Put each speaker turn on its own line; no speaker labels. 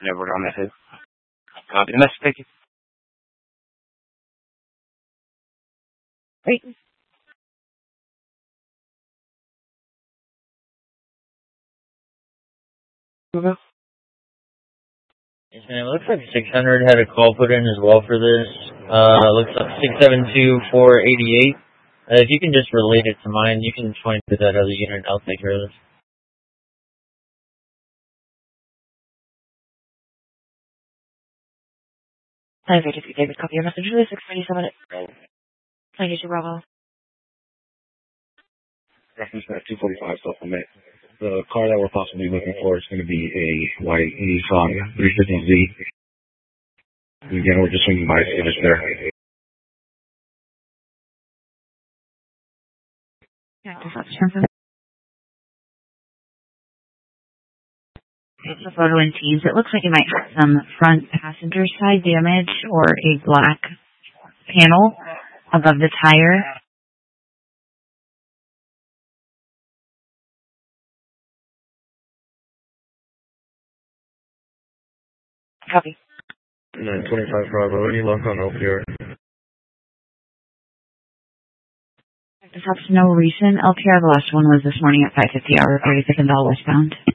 Never on that hill. Copy the message, thank you.
Wait.
Yes, ma'am. It looks like 600 had a call put in as well for this. Looks like 672-488. If you can just relate it to mine, you can point to that other unit. I'll take care of this.
I have if you gave a copy of your message. Really 637. I get you, Bravo.
Reference that 245 supplement. The car that we're possibly looking for is going to be a white Nissan 350Z. Again, we're just swinging by to see if it's there.
Yeah, just let's transfer. It's a photo in Teams. It looks like you might have some front passenger side damage or a black panel above the tire. Copy.
925 Bravo, any luck on LPR?
This has no recent LPR. The last one was this morning at 5:50 hour 36 and all westbound.